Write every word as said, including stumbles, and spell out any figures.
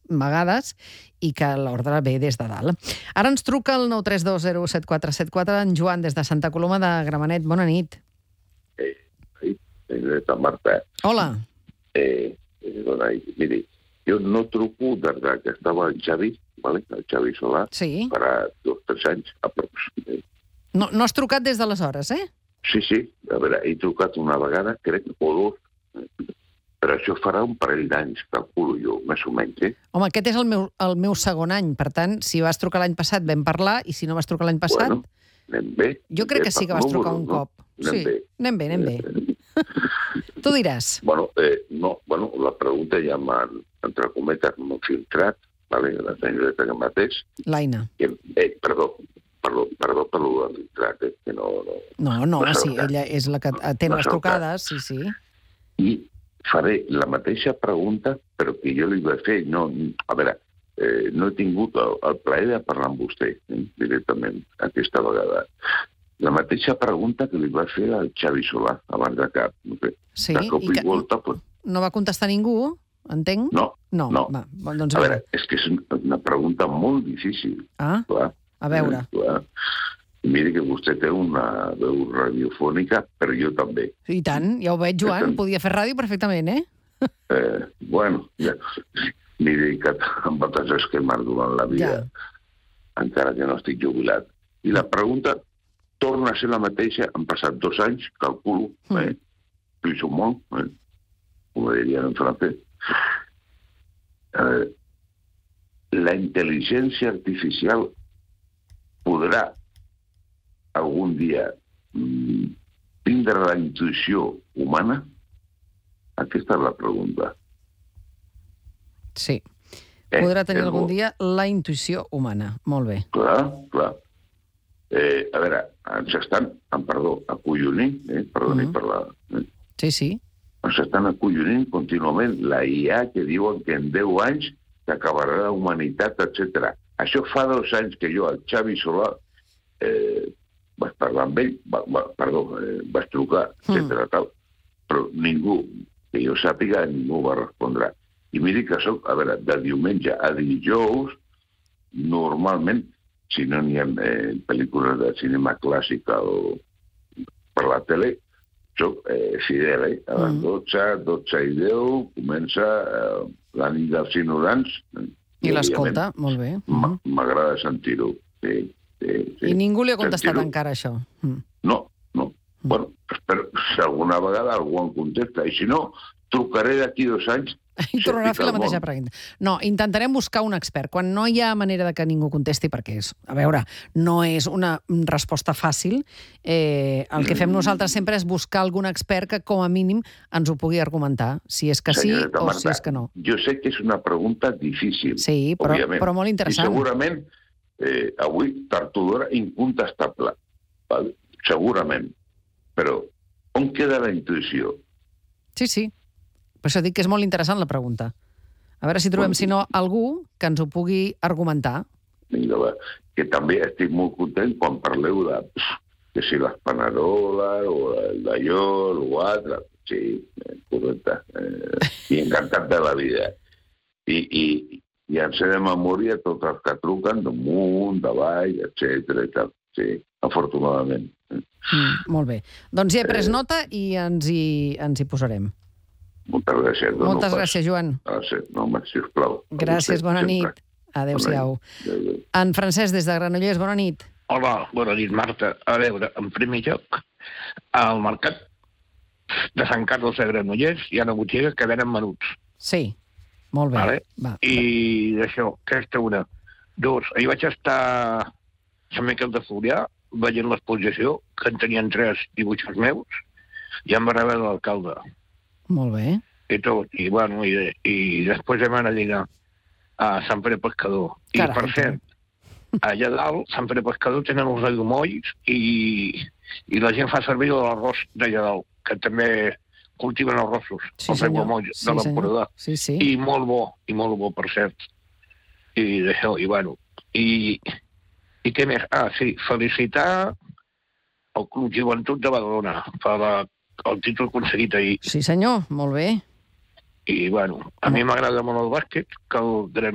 vegades i que l'ordre ve des de dalt. Ara ens truca el nou tres dos zero set quatre set quatre en Joan des de Santa Coloma de Gramenet. Bona nit. Eh, sí, senyoreta Marta. Hola. Eh, eh, bona nit. Miri, jo no truco des que estava el Xavi, ¿vale? El Xavi Solà, Sí. per a dos o tres anys aproximadament. No, no has trucat des d'aleshores, eh? Sí, sí, a veure, he trucat una vegada, crec, o dos, però això farà un parell d'anys, calculo jo, més o menys, eh? Home, aquest és el meu, el meu segon any, per tant, si vas trucar l'any passat vam parlar, i si no vas trucar l'any passat... Bueno, anem bé. Jo crec que sí que vas trucar un cop. Anem Sí, bé. anem bé, anem bé. Tu diràs. Bueno, eh, no, bueno, la pregunta ja m'han, entre cometes, m'han filtrat, vale? La senyoreta que mateix. L'Aina. Que, eh, perdó, perdó, perdó per lo del filtrat, eh, que no... no No, no, no sí, s'ha ella és la que atén no les s'ha trucades, sí, sí. I faré la mateixa pregunta, però que jo li vaig fer. No, a veure, eh, no he tingut el, el plaer de parlar amb vostè eh, directament aquesta vegada. La mateixa pregunta que li va fer al Xavi Solà abans de cap. No sé, Sí, de cop i i que volta, pues, no va contestar ningú, entenc? no, No, no. va, bon, doncs A a veure, veure. és que és una pregunta molt difícil. Ah, Clar. a veure. Eh, clar. Miri que vostè té una veu radiofònica, però jo també. I tant, ja ho veig, Joan, podia fer ràdio perfectament, eh? Eh, bueno, ja, m'he dedicat amb altres esquemes durant la vida, Ja. encara que no estic jubilat. I la pregunta torna a ser la mateixa. Han passat dos anys, calculo, Mm. eh? Piso molt, eh? Com dirien en francès. Eh, la intel·ligència artificial podrà algun dia mm, tindre la intuïció humana? Aquesta és la pregunta. Sí. Eh, Podrà tenir és algun bo. dia la intuïció humana. Molt bé. Clar, clar. Eh, a veure, ens estan, amb perdó, acollonint, eh? perdoni Mhm. per la... Eh? Sí, sí. Ens estan acollonint contínuament la I A que diuen que en deu anys s'acabarà la humanitat, etcètera. Això fa dos anys que jo, el Xavi Solà, eh, vaig parlar amb ell, va, va, perdó, eh, vaig trucar, etcètera, tal. Però ningú, que jo sàpiga, ningú va respondre. I miri que soc, a veure, de diumenge a dijous, normalment, si no n'hi ha eh, pel·lícules de cinema clàssica o per la tele, soc eh, fidel, eh? A les Mm. dotze, dotze i deu, comença eh, la nit dels ignorants. I l'escolta, molt bé. m- Mhm. M'agrada sentir-ho. Sí, sí, sí. I ningú li ha contestat Sentir-ho. encara això. Mm. No, no. Bueno, espero si alguna vegada algú em contesta. I si no, trucaré d'aquí dos anys. I tornarà a fer la al mateixa món. pregunta. No, intentarem buscar un expert. Quan no hi ha manera de que ningú contesti, perquè és, a veure, no és una resposta fàcil, eh, el que fem nosaltres sempre és buscar algun expert que, com a mínim, ens ho pugui argumentar, si és que sí Senyoreta o Marta, si és que no. Jo sé que és una pregunta difícil, Sí, però, òbviament. però molt interessant. I segurament, eh, avui, tartudora incontestable. Val? Segurament. Però on queda la intuïció? Sí, sí. Per això dic que és molt interessant la pregunta. A veure si trobem, si no, algú que ens ho pugui argumentar. Vinga, va. Que també estic molt content quan parleu de que si l'Espanarola o el Dallol o altre. Sí, eh, correcte. Eh, I encantat de la vida. I, i, i en sé de memòria tots els que truquen damunt, davall, etcètera i tal. Sí, afortunadament. Mm, molt bé. Doncs ja he pres nota i ens hi, ens hi posarem. Moltes gràcies. Dono Moltes pas. gràcies, Joan. Gràcies. No, home, sisplau. A Gràcies, vostè, bona sempre. nit. Adéu-siau. Adéu. En Francesc, des de Granollers, bona nit. Hola, bona nit, Marta. A veure, en primer lloc, al mercat de Sant Carlos de Granollers hi ha una botiga que venen menuts. Sí, molt bé. Vale. Va. I d'això, aquesta una. Dos, ahir vaig estar a Sant Miquel de Fluvià veient l'exposició, que en tenien tres dibuixos meus, i em va rebre l'alcalde. Molt bé. I tot, i bueno, i, i després vam anar a dinar a Sant Pere Pescador. I, Carai, per cert, allà dalt, Sant Pere Pescador, tenen els aigomolls i, i la gent fa servir l'arròs d'allà dalt, que també cultiven arrossos, Sí, els senyor. aigomolls Sí, de l'Empordà. Sí, sí. I molt bo, i molt bo, per cert. I d'això, i bueno, i, i què més? Ah, sí, felicitar el Club Joventut de Badalona per la, el títol aconseguit ahir. Sí, senyor, molt bé. I, bueno, a mi m'agrada molt el bàsquet, que el